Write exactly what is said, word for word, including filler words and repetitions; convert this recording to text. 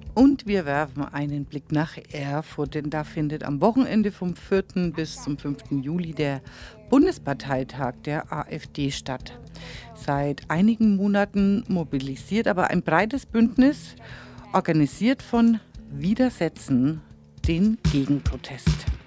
Und wir werfen einen Blick nach Erfurt, denn da findet am Wochenende vom vierten bis zum fünften Juli der Bundesparteitag der AfD statt. Seit einigen Monaten mobilisiert aber ein breites Bündnis, organisiert von Widersetzen, den Gegenprotest.